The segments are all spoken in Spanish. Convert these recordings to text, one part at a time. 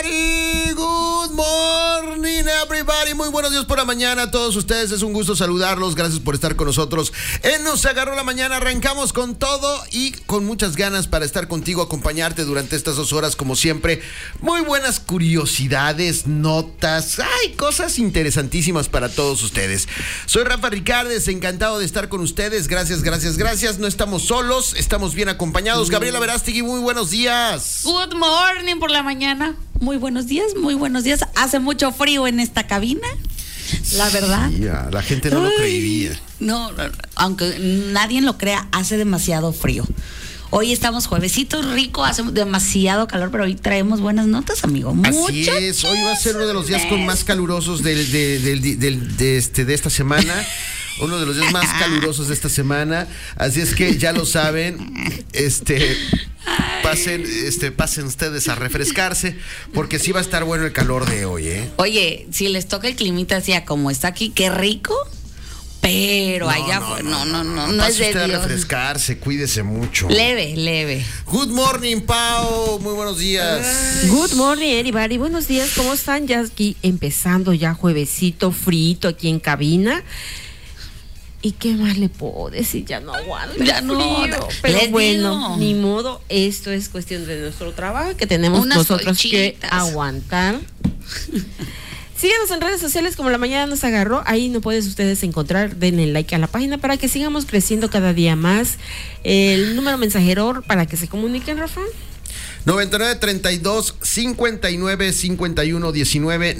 everybody. Good morning, everybody. Muy buenos días por la mañana a todos ustedes. Es un gusto saludarlos. Gracias por estar con nosotros. Nos agarró la mañana. Arrancamos con todo y con muchas ganas para estar contigo, acompañarte durante estas 2 horas, como siempre. Muy buenas curiosidades, notas. Hay cosas interesantísimas para todos ustedes. Soy Rafa Ricardes, encantado de estar con ustedes. Gracias. No estamos solos, estamos bien acompañados. Gabriela Verástegui, muy buenos días. Good morning por la mañana. Muy buenos días. Hace mucho frío en esta cabina, la verdad. Sí, la gente no lo creería. No, aunque nadie lo crea, hace demasiado frío. Hoy estamos juevesitos, rico, hace demasiado calor, pero hoy traemos buenas notas, amigo. Así es, hoy va a ser uno de los días con más calurosos de esta semana. Uno de los días más calurosos de esta semana. Así es que ya lo saben. Pasen ustedes a refrescarse, porque sí va a estar bueno el calor de hoy, ¿eh? Oye, si les toca el climita así como está aquí, qué rico. Pero no es de usted a Dios. refrescarse, cuídese mucho. Leve. Good morning, Pau. Muy buenos días. Good morning, everybody. Buenos días, ¿cómo están? Ya aquí empezando ya juevesito, frito aquí en cabina. ¿Y qué más le puedo decir? Ya no aguanto. Ya no. Pero Les bueno, digo. ni modo. Esto es cuestión de nuestro trabajo que tenemos Unas nosotros colchitas que aguantar. Síganos en redes sociales como La Mañana Nos Agarró. Ahí no pueden ustedes encontrar. Denle like a la página para que sigamos creciendo cada día más. El número mensajero para que se comuniquen, Rafa. 9932-595119,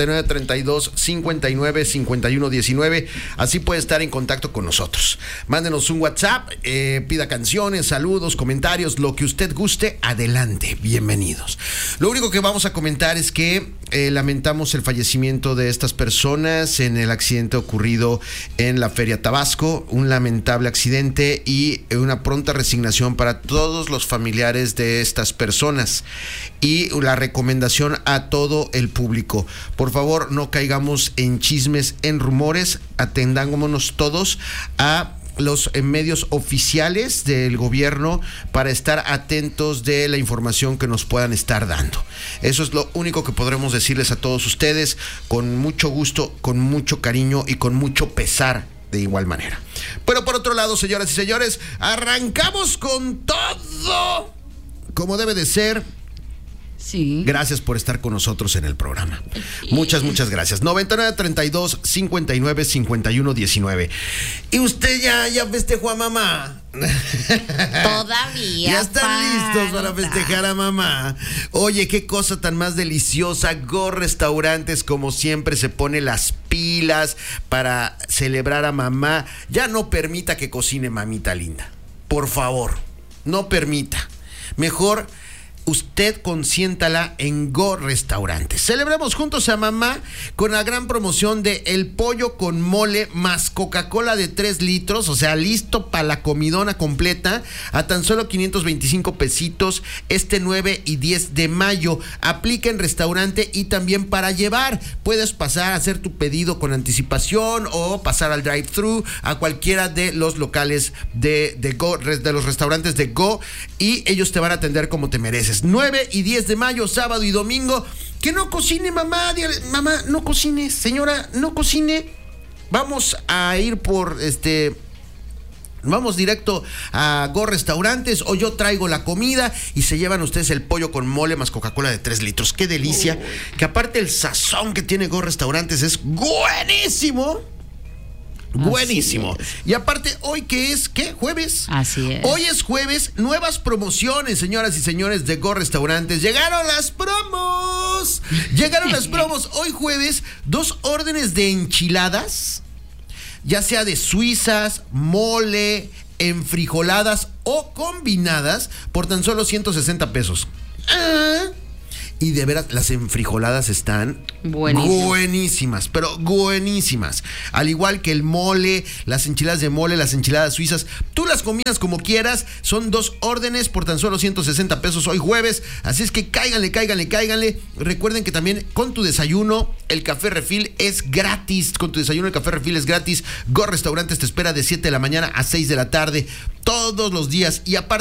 9932-595119. Así puede estar en contacto con nosotros. Mándenos un WhatsApp, pida canciones, saludos, comentarios, lo que usted guste, adelante, bienvenidos. Lo único que vamos a comentar es que lamentamos el fallecimiento de estas personas en el accidente ocurrido en la Feria Tabasco. Un lamentable accidente y una pronta resignación para todos los familiares de estas personas. Y la recomendación a todo el público: por favor, no caigamos en chismes, en rumores, atendámonos todos a los medios oficiales del gobierno para estar atentos de la información que nos puedan estar dando. Eso es lo único que podremos decirles a todos ustedes, con mucho gusto, con mucho cariño y con mucho pesar de igual manera. Pero por otro lado, señoras y señores, arrancamos con todo como debe de ser. Sí. Gracias por estar con nosotros en el programa. Muchas gracias. 9932-595119. ¿Y usted ya festejó a mamá? Todavía ya están listos para festejar a mamá. Oye, qué cosa tan más deliciosa. Go Restaurantes, como siempre, se pone las pilas para celebrar a mamá. Ya no permita que cocine mamita linda. Por favor, no permita. Mejor usted consiéntala en Go Restaurantes. Celebremos juntos a mamá con la gran promoción de el pollo con mole más Coca-Cola de 3 litros, o sea, listo para la comidona completa, a tan solo 525 pesitos este 9 y 10 de mayo. Aplica en restaurante y también para llevar. Puedes pasar a hacer tu pedido con anticipación o pasar al drive-thru a cualquiera de los locales de Go, de los restaurantes de Go, y ellos te van a atender como te mereces. 9 y 10 de mayo, sábado y domingo. Que no cocine mamá, dígale, mamá, no cocine, señora, no cocine. Vamos a ir vamos directo a Go Restaurantes, o yo traigo la comida y se llevan ustedes el pollo con mole más Coca-Cola de 3 litros. Qué delicia. Que aparte el sazón que tiene Go Restaurantes es buenísimo. Buenísimo. Y aparte, hoy que es, ¿qué? ¿Jueves? Así es. Hoy es jueves, nuevas promociones, señoras y señores de Go Restaurantes. Llegaron las promos. Hoy jueves, 2 órdenes de enchiladas, ya sea de suizas, mole, enfrijoladas o combinadas, por tan solo 160 pesos. Y de veras, las enfrijoladas están buenísimas, pero buenísimas. Al igual que el mole, las enchiladas de mole, las enchiladas suizas. Tú las combinas como quieras. Son 2 órdenes por tan solo 160 pesos hoy jueves. Así es que cáiganle. Recuerden que también con tu desayuno el café refil es gratis. Go Restaurantes te espera de 7 de la mañana a 6 de la tarde todos los días. Y aparte,